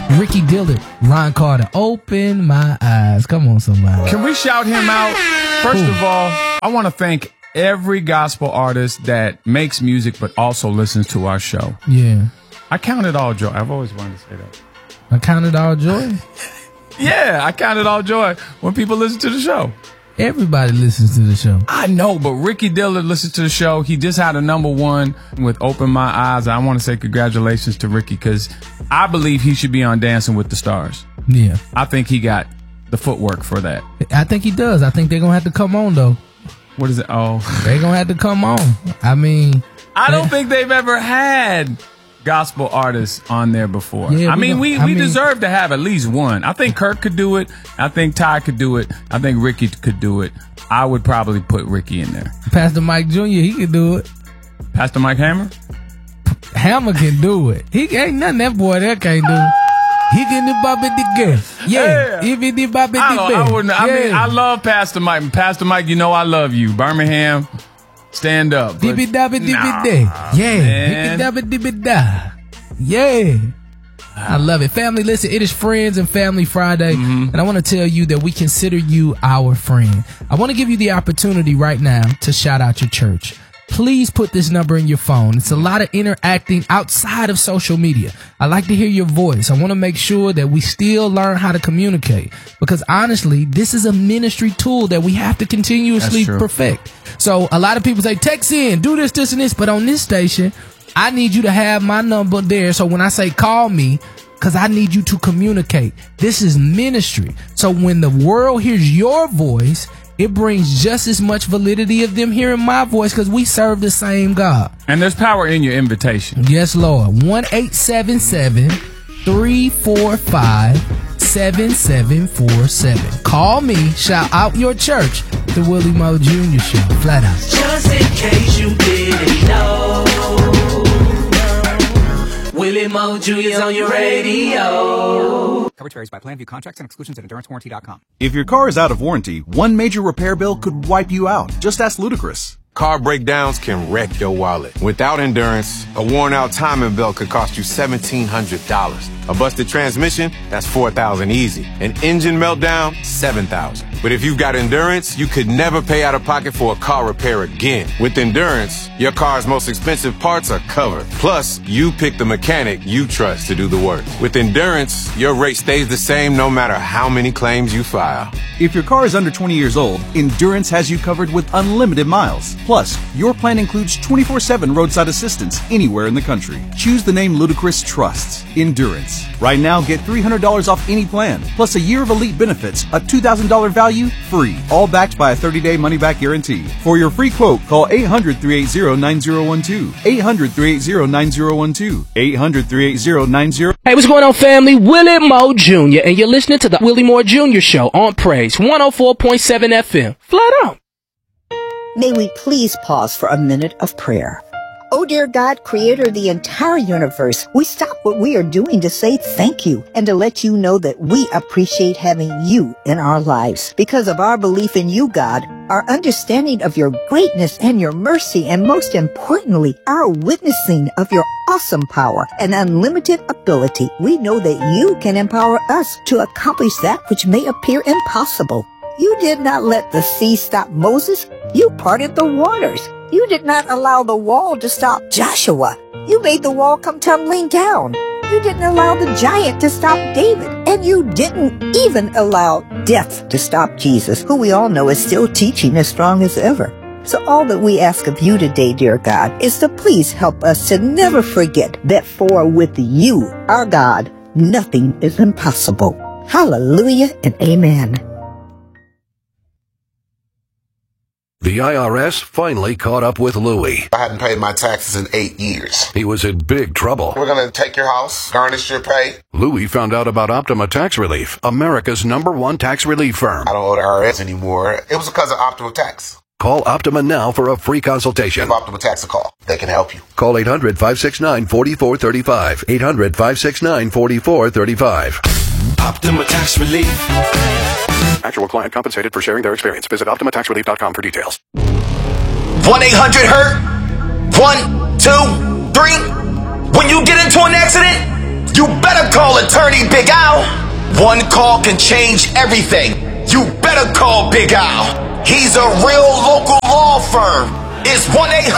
Ricky Dillard, Ron Carter, Open My Eyes. Come on, somebody. Can we shout him out? First of all, I want to thank every gospel artist that makes music but also listens to our show. Yeah. I count it all joy. I've always wanted to say that. I count it all joy? Yeah, I count it all joy when people listen to the show. Everybody listens to the show. I know, but Ricky Dillard listens to the show. He just had a #1 with Open My Eyes. I want to say congratulations to Ricky because I believe he should be on Dancing with the Stars. Yeah. I think he got the footwork for that. I think he does. I think they're going to have to come on, though. What is it? Oh. They're going to have to come on. I mean. I don't think they've ever had gospel artists on there before. Yeah, I mean, we deserve to have at least one. I think Kirk could do it. I think Ty could do it. I think Ricky could do it. I would probably put Ricky in there. Pastor Mike Jr., he could do it. Pastor Mike Hammer? Hammer can do it. He ain't nothing that boy that can't do. He can the bobby the girl. Yeah. Even the bobby the girl. I mean, I love Pastor Mike. Pastor Mike, you know I love you. Birmingham. Stand up. Dibby dabby dibby day. Yeah. Dibby dabby dibby da. Yeah. I love it. Family, listen, it is Friends and Family Friday. And I want to tell you that we consider you our friend. I want to give you the opportunity right now to shout out your church. Please put this number in your phone. It's a lot of interacting outside of social media. I like to hear your voice. I want to make sure that we still learn how to communicate because honestly, this is a ministry tool that we have to continuously perfect. So a lot of people say, text in, do this, this, and this. But on this station, I need you to have my number there. So when I say call me, because I need you to communicate. This is ministry. So when the world hears your voice, it brings just as much validity of them hearing my voice because we serve the same God. And there's power in your invitation. Yes, Lord. 1-877-345-7747. Call me. Shout out your church. The Willie Moe Jr. Show. Flat out. Just in case you didn't know, Willie Moe Jr. is on your radio. Coverage varies by plan. View contracts and exclusions at EnduranceWarranty.com. If your car is out of warranty, one major repair bill could wipe you out. Just ask Ludacris. Car breakdowns can wreck your wallet. Without Endurance, a worn-out timing belt could cost you $1,700. A busted transmission, that's $4,000 easy. An engine meltdown, $7,000. But if you've got Endurance, you could never pay out of pocket for a car repair again. With Endurance, your car's most expensive parts are covered. Plus, you pick the mechanic you trust to do the work. With Endurance, your rate stays the same no matter how many claims you file. If your car is under 20 years old, Endurance has you covered with unlimited miles. Plus, your plan includes 24/7 roadside assistance anywhere in the country. Choose the name Ludacris trusts, Endurance. Right now, get $300 off any plan, plus a year of elite benefits, a $2,000 value, free. All backed by a 30-day money-back guarantee. For your free quote, call 800-380-9012. 800-380-9012. 800-380-9012. Hey, what's going on, family? Willie Moe Jr. And you're listening to the Willie Moe Jr. Show on Praise 104.7 FM. Flat out. May we please pause for a minute of prayer. Oh, dear God, creator of the entire universe, we stop what we are doing to say thank you and to let you know that we appreciate having you in our lives. Because of our belief in you, God, our understanding of your greatness and your mercy, and most importantly, our witnessing of your awesome power and unlimited ability, we know that you can empower us to accomplish that which may appear impossible. You did not let the sea stop Moses. You parted the waters. You did not allow the wall to stop Joshua. You made the wall come tumbling down. You didn't allow the giant to stop David. And you didn't even allow death to stop Jesus, who we all know is still teaching as strong as ever. So all that we ask of you today, dear God, is to please help us to never forget that for with you, our God, nothing is impossible. Hallelujah and amen. The IRS finally caught up with Louie. I hadn't paid my taxes in 8 years. He was in big trouble. We're going to take your house, garnish your pay. Louie found out about Optima Tax Relief, America's #1 tax relief firm. I don't owe the IRS anymore. It was because of Optima Tax. Call Optima now for a free consultation. Give Optima Tax a call. They can help you. Call 800-569-4435. 800-569-4435. Optima Tax Relief. Actual client compensated for sharing their experience. Visit OptimaTaxRelief.com for details. 1-800-HURT. 1, 2, 3. When you get into an accident, you better call attorney. attorney Big Al. One call can change everything. You better call Big Al. He's a real local law firm. It's 1-800